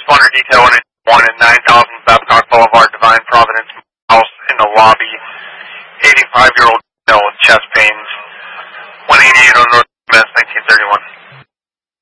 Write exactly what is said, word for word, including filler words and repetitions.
Responder detail one one at nine thousand Babcock Boulevard, Divine Providence, house in the lobby. eighty-five-year-old